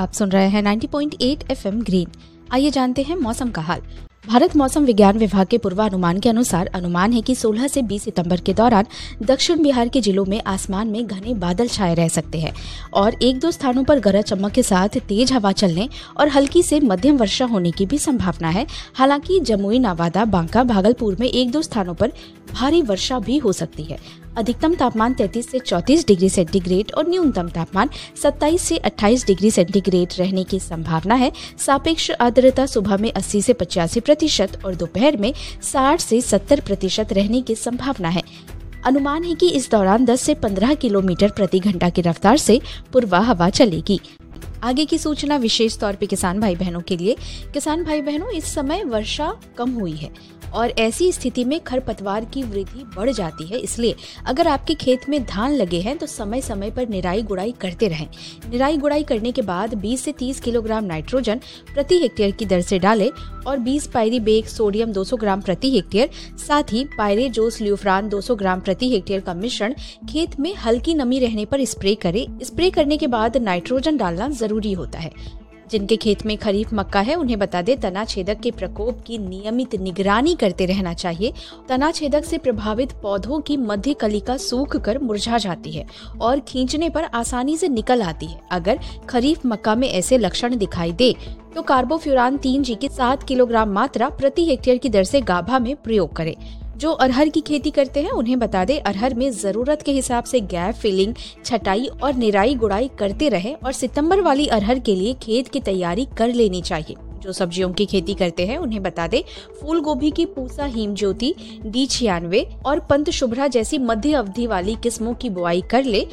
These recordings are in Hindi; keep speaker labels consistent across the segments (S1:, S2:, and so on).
S1: आप सुन रहे हैं 90.8 FM ग्रीन। आइए जानते हैं मौसम का हाल। भारत मौसम विज्ञान विभाग के पूर्वानुमान के अनुसार अनुमान है कि 16 से 20 सितंबर के दौरान दक्षिण बिहार के जिलों में आसमान में घने बादल छाए रह सकते हैं और एक दो स्थानों पर गरज चमक के साथ तेज हवा चलने और हल्की से मध्यम वर्षा होने की भी संभावना है। हालांकि जमुई, नवादा, बांका, भागलपुर में एक दो स्थानों पर भारी वर्षा भी हो सकती है। अधिकतम तापमान 33 से 34 डिग्री सेंटीग्रेड और न्यूनतम तापमान 27 से 28 डिग्री सेंटीग्रेड रहने की संभावना है। सापेक्ष आर्द्रता सुबह में 80 से 85% और दोपहर में 60 से 70% रहने की संभावना है। अनुमान है कि इस दौरान 10 से 15 किलोमीटर प्रति घंटा की रफ्तार से पूर्वा हवा चलेगी। आगे की सूचना विशेष तौर पे किसान भाई बहनों के लिए। किसान भाई बहनों, इस समय वर्षा कम हुई है और ऐसी स्थिति में खरपतवार की वृद्धि बढ़ जाती है। इसलिए अगर आपके खेत में धान लगे हैं तो समय समय पर निराई गुड़ाई करते रहें। निराई गुड़ाई करने के बाद 20 से 30 किलोग्राम नाइट्रोजन प्रति हेक्टेयर की दर से डालें और 20 पायरीबेक सोडियम 200 ग्राम प्रति हेक्टेयर, साथ ही पायरेजोस ल्यूफ्रान 200 ग्राम प्रति हेक्टेयर का मिश्रण खेत में हल्की नमी रहने पर स्प्रे करें। स्प्रे करने के बाद नाइट्रोजन डालना जरूरी होता है। जिनके खेत में खरीफ मक्का है उन्हें बता दें, तना छेदक के प्रकोप की नियमित निगरानी करते रहना चाहिए। तना छेदक से प्रभावित पौधों की मध्य कलिका सूख कर मुरझा जाती है और खींचने पर आसानी से निकल आती है। अगर खरीफ मक्का में ऐसे लक्षण दिखाई दे तो कार्बोफ्यूरान 3G की 7 किलोग्राम मात्रा प्रति हेक्टेयर की दर से गाभा में प्रयोग करें। जो अरहर की खेती करते हैं उन्हें बता दें, अरहर में जरूरत के हिसाब से गैप फिलिंग, छटाई और निराई गुड़ाई करते रहें और सितंबर वाली अरहर के लिए खेत की तैयारी कर लेनी चाहिए। जो सब्जियों की खेती करते हैं उन्हें बता दें, फूल गोभी की पूसा हिमज्योति D96 और पंत शुभ्रा जैसी मध्य अवधि वाली किस्मों की बुआई कर ले।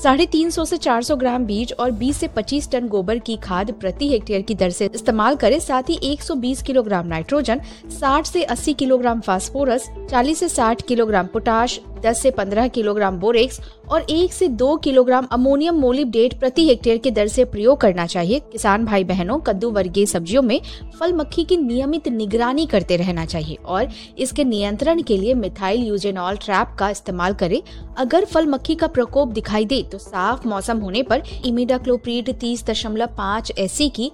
S1: 350 से 400 ग्राम बीज और 20 से 25 टन गोबर की खाद प्रति हेक्टेयर की दर से इस्तेमाल करें। साथ ही 120 किलोग्राम नाइट्रोजन, 60 से 80 किलोग्राम फास्फोरस, 40 से 60 किलोग्राम पोटाश, 10 से 15 किलोग्राम बोरेक्स और 1 से 2 किलोग्राम अमोनियम मोलिब्डेट प्रति हेक्टेयर की दर से प्रयोग करना चाहिए। किसान भाई बहनों, कद्दू वर्गीय सब्जियों में फल मक्खी की नियमित निगरानी करते रहना चाहिए और इसके नियंत्रण के लिए मिथाइल यूजेनॉल ट्रैप का इस्तेमाल करें। अगर फल मक्खी का प्रकोप दिखाई दे तो साफ मौसम होने पर इमिडाक्लोप्रिड 30.5 SC की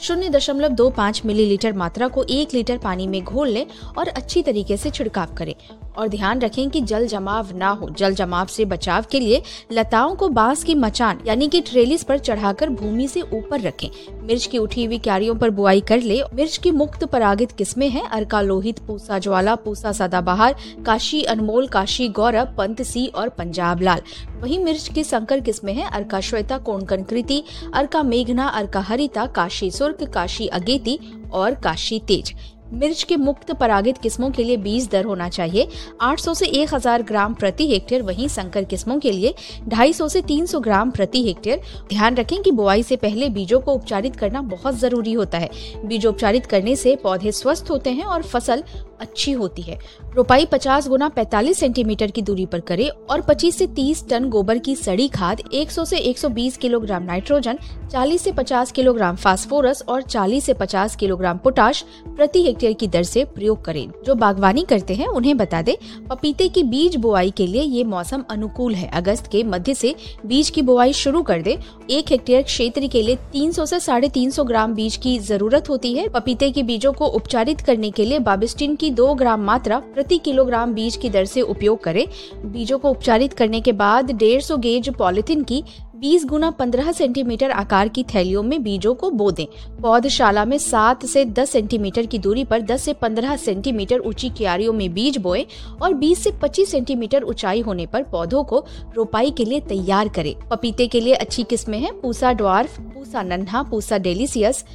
S1: 0.25 मिलीलीटर मात्रा को 1 लीटर पानी में घोल लें और अच्छी तरीके से छिड़काव करें। और ध्यान रखें कि जल जमाव ना हो। जल जमाव से बचाव के लिए लताओं को बांस की मचान यानी कि ट्रेलिस पर चढ़ाकर भूमि से ऊपर रखें। मिर्च की उठी हुई क्यारियों पर बुआई कर ले। मिर्च की मुक्त परागित किस्में हैं अर्का लोहित, पूसा ज्वाला, पूसा सदाबहार, काशी अनमोल, काशी गौरव, पंत सी और पंजाब लाल। वहीं मिर्च की संकर किस्में हैं अर्का श्वेता, कोणकन कृति, अर्का मेघना, अर्का हरिता, काशी सुर्ख, काशी अगेती और काशी तेज। मिर्च के मुक्त परागित किस्मों के लिए बीज दर होना चाहिए 800 से 1000 ग्राम प्रति हेक्टेयर। वहीं संकर किस्मों के लिए 250 से 300 ग्राम प्रति हेक्टेयर। ध्यान रखें कि बुआई से पहले बीजों को उपचारित करना बहुत जरूरी होता है। बीजोपचारित करने से पौधे स्वस्थ होते हैं और फसल अच्छी होती है। रोपाई 50 गुना 45 सेंटीमीटर की दूरी पर करें और 25 से 30 टन गोबर की सड़ी खाद, 100 से 120 किलोग्राम नाइट्रोजन, 40 से 50 किलोग्राम फास्फोरस और 40 से 50 किलोग्राम पोटाश प्रति हेक्टेयर की दर से प्रयोग करें। जो बागवानी करते हैं उन्हें बता दें, पपीते की बीज बुआई के लिए ये मौसम अनुकूल है। अगस्त के मध्य से बीज की बुआई शुरू कर दे। 1 हेक्टेयर क्षेत्र के लिए 300 से 350 ग्राम बीज की जरूरत होती है। पपीते के बीजों को उपचारित करने के लिए बाबिस्टिन की 2 ग्राम मात्रा प्रति किलोग्राम बीज की दर से उपयोग करें। बीजों को उपचारित करने के बाद 150 गेज पॉलिथीन की 20 गुना 15 सेंटीमीटर आकार की थैलियों में बीजों को बो दें। पौधशाला में 7 से 10 सेंटीमीटर की दूरी पर 10 से 15 सेंटीमीटर ऊंची क्यारियों में बीज बोएं और 20 से 25 सेंटीमीटर ऊंचाई होने पर पौधों को रोपाई के लिए तैयार करें। पपीते के लिए अच्छी किस्में हैं पूसा ड्वार्फ, पूसा नन्हा, पूसा डेलिसियस,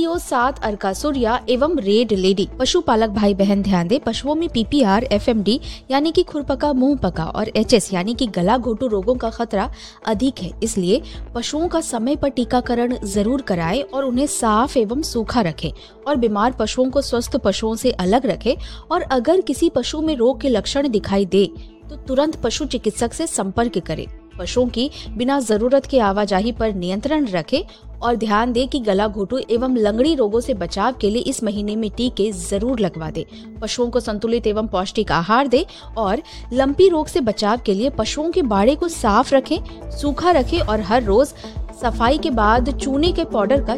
S1: CO7 अर्का सूर्या एवं रेड लेडी। पशुपालक भाई बहन ध्यान दें, पशुओं में PPR, FMD यानी कि खुरपका, मुंह पका और HS यानी कि गला घोटू रोगों का खतरा अधिक है। इसलिए पशुओं का समय पर टीकाकरण जरूर कराएं और उन्हें साफ एवं सूखा रखें और बीमार पशुओं को स्वस्थ पशुओं से अलग रखें। और अगर किसी पशु में रोग के लक्षण दिखाई दे तो तुरंत पशु चिकित्सक से संपर्क करें। पशुओं की बिना जरूरत के आवाजाही पर नियंत्रण रखें और ध्यान दें कि गला घोटू एवं लंगड़ी रोगों से बचाव के लिए इस महीने में टीके जरूर लगवा दें। पशुओं को संतुलित एवं पौष्टिक आहार दें और लंपी रोग से बचाव के लिए पशुओं के बाड़े को साफ रखें, सूखा रखें और हर रोज सफाई के बाद चूने के पाउडर का